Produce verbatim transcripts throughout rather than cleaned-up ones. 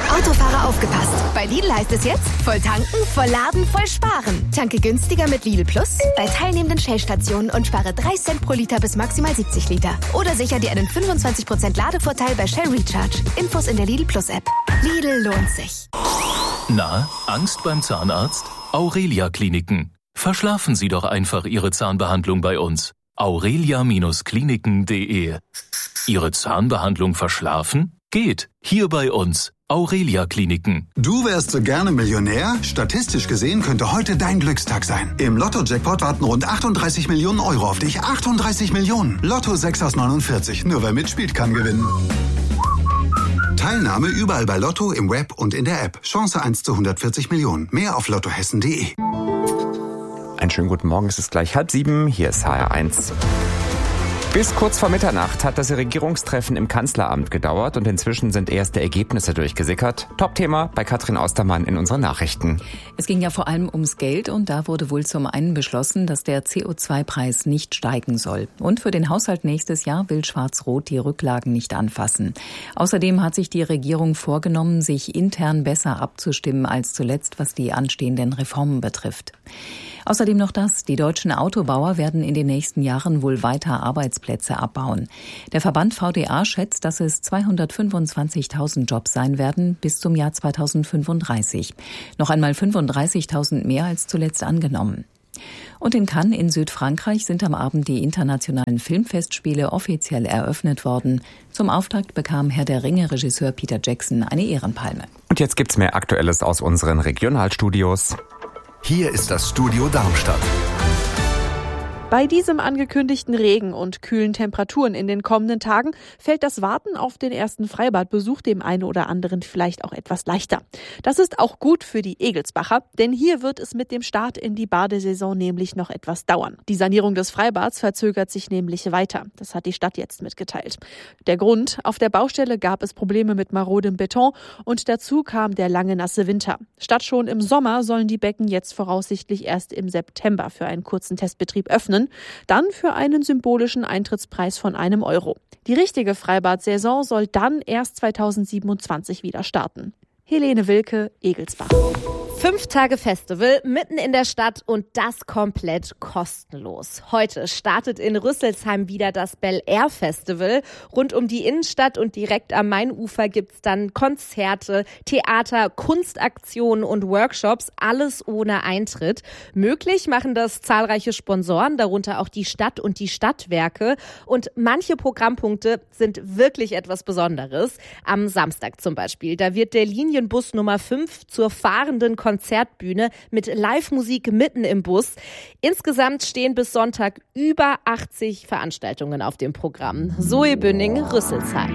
Autofahrer aufgepasst. Bei Lidl heißt es jetzt, voll tanken, voll laden, voll sparen. Tanke günstiger mit Lidl Plus bei teilnehmenden Shell-Stationen und spare drei Cent pro Liter bis maximal siebzig Liter. Oder sicher dir einen fünfundzwanzig Prozent Ladevorteil bei Shell Recharge. Infos in der Lidl Plus App. Lidl lohnt sich. Na, Angst beim Zahnarzt? Aurelia Kliniken. Verschlafen Sie doch einfach Ihre Zahnbehandlung bei uns. aurelia Kliniken punkt de. Ihre Zahnbehandlung verschlafen? Geht. Hier bei uns. Aurelia Kliniken. Du wärst so gerne Millionär? Statistisch gesehen könnte heute dein Glückstag sein. Im Lotto-Jackpot warten rund achtunddreißig Millionen Euro auf dich. achtunddreißig Millionen. Lotto sechs aus neunundvierzig. Nur wer mitspielt, kann gewinnen. Teilnahme überall bei Lotto, im Web und in der App. Chance eins zu hundertvierzig Millionen. Mehr auf lottohessen punkt de. Einen schönen guten Morgen, es ist gleich halb sieben. Hier ist H R eins. Bis kurz vor Mitternacht hat das Regierungstreffen im Kanzleramt gedauert und inzwischen sind erste Ergebnisse durchgesickert. Top-Thema bei Katrin Ostermann in unseren Nachrichten. Es ging ja vor allem ums Geld und da wurde wohl zum einen beschlossen, dass der C O zwei Preis nicht steigen soll. Und für den Haushalt nächstes Jahr will Schwarz-Rot die Rücklagen nicht anfassen. Außerdem hat sich die Regierung vorgenommen, sich intern besser abzustimmen als zuletzt, was die anstehenden Reformen betrifft. Außerdem noch das: Die deutschen Autobauer werden in den nächsten Jahren wohl weiter Arbeitsplätze abbauen. Der Verband V D A schätzt, dass es zweihundertfünfundzwanzigtausend Jobs sein werden bis zum Jahr zweitausendfünfunddreißig. Noch einmal fünfunddreißigtausend mehr als zuletzt angenommen. Und in Cannes in Südfrankreich sind am Abend die internationalen Filmfestspiele offiziell eröffnet worden. Zum Auftakt bekam Herr der Ringe-Regisseur Peter Jackson eine Ehrenpalme. Und jetzt gibt's mehr Aktuelles aus unseren Regionalstudios. Hier ist das Studio Darmstadt. Bei diesem angekündigten Regen und kühlen Temperaturen in den kommenden Tagen fällt das Warten auf den ersten Freibadbesuch dem einen oder anderen vielleicht auch etwas leichter. Das ist auch gut für die Egelsbacher, denn hier wird es mit dem Start in die Badesaison nämlich noch etwas dauern. Die Sanierung des Freibads verzögert sich nämlich weiter. Das hat die Stadt jetzt mitgeteilt. Der Grund: Auf der Baustelle gab es Probleme mit marodem Beton und dazu kam der lange nasse Winter. Statt schon im Sommer sollen die Becken jetzt voraussichtlich erst im September für einen kurzen Testbetrieb öffnen. Dann für einen symbolischen Eintrittspreis von einem Euro. Die richtige Freibad-Saison soll dann erst zweitausendsiebenundzwanzig wieder starten. Helene Wilke, Egelsbach. Fünf Tage Festival mitten in der Stadt und das komplett kostenlos. Heute startet in Rüsselsheim wieder das Bel Air Festival. Rund um die Innenstadt und direkt am Mainufer gibt's dann Konzerte, Theater, Kunstaktionen und Workshops, alles ohne Eintritt. Möglich machen das zahlreiche Sponsoren, darunter auch die Stadt und die Stadtwerke. Und manche Programmpunkte sind wirklich etwas Besonderes. Am Samstag zum Beispiel, da wird der Linienbus Nummer fünf zur fahrenden Konzertbühne mit Live-Musik mitten im Bus. Insgesamt stehen bis Sonntag über achtzig Veranstaltungen auf dem Programm. Zoe Bünning, Rüsselsheim.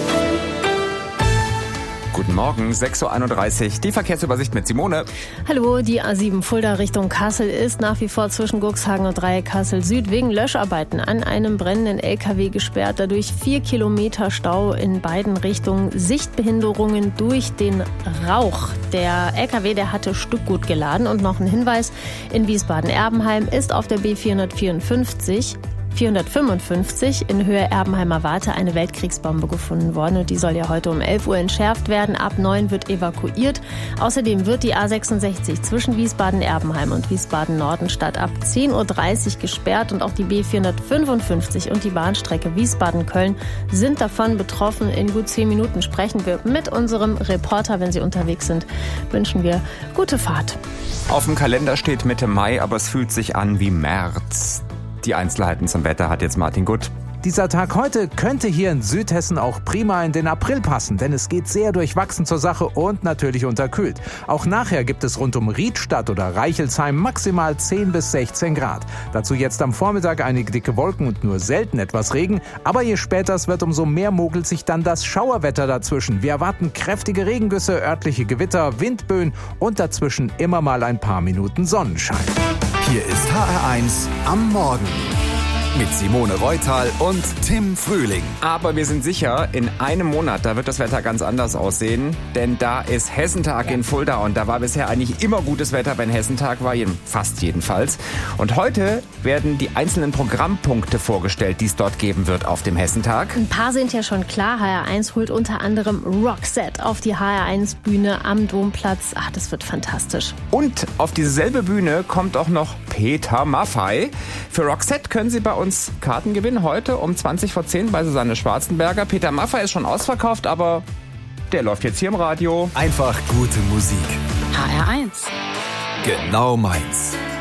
Guten Morgen, sechs Uhr einunddreißig, die Verkehrsübersicht mit Simone. Hallo, die A sieben Fulda Richtung Kassel ist nach wie vor zwischen Guxhagen und Dreieck Kassel Süd wegen Löscharbeiten an einem brennenden L K W gesperrt. Dadurch vier Kilometer Stau in beiden Richtungen, Sichtbehinderungen durch den Rauch. Der L K W, der hatte Stückgut geladen. Und noch ein Hinweis: In Wiesbaden-Erbenheim ist auf der B vierhundertvierundfünfzig vierhundertfünfundfünfzig in Höhe Erbenheimer Warte eine Weltkriegsbombe gefunden worden und die soll ja heute um elf Uhr entschärft werden. Ab neun wird evakuiert. Außerdem wird die A sechsundsechzig zwischen Wiesbaden-Erbenheim und Wiesbaden-Nordenstadt ab zehn Uhr dreißig gesperrt und auch die B vierhundertfünfundfünfzig und die Bahnstrecke Wiesbaden-Köln sind davon betroffen. In gut zehn Minuten sprechen wir mit unserem Reporter. Wenn Sie unterwegs sind, wünschen wir gute Fahrt. Auf dem Kalender steht Mitte Mai, aber es fühlt sich an wie März. Die Einzelheiten zum Wetter hat jetzt Martin Gutt. Dieser Tag heute könnte hier in Südhessen auch prima in den April passen, denn es geht sehr durchwachsen zur Sache und natürlich unterkühlt. Auch nachher gibt es rund um Riedstadt oder Reichelsheim maximal zehn bis sechzehn Grad. Dazu jetzt am Vormittag einige dicke Wolken und nur selten etwas Regen. Aber je später es wird, umso mehr mogelt sich dann das Schauerwetter dazwischen. Wir erwarten kräftige Regengüsse, örtliche Gewitter, Windböen und dazwischen immer mal ein paar Minuten Sonnenschein. Hier ist H R eins am Morgen. mit Simone Reutal und Tim Frühling. Aber wir sind sicher, in einem Monat, da wird das Wetter ganz anders aussehen, denn da ist Hessentag in Fulda und da war bisher eigentlich immer gutes Wetter, wenn Hessentag war, fast jedenfalls. Und heute werden die einzelnen Programmpunkte vorgestellt, die es dort geben wird auf dem Hessentag. Ein paar sind ja schon klar. H R eins holt unter anderem Roxette auf die H R eins Bühne am Domplatz. Ach, das wird fantastisch. Und auf dieselbe Bühne kommt auch noch Peter Maffay. Für Roxette können Sie bei uns Karten gewinnen, heute um zwanzig vor zehn bei Susanne Schwarzenberger. Peter Maffay ist schon ausverkauft, aber der läuft jetzt hier im Radio. Einfach gute Musik. H R eins. Genau meins.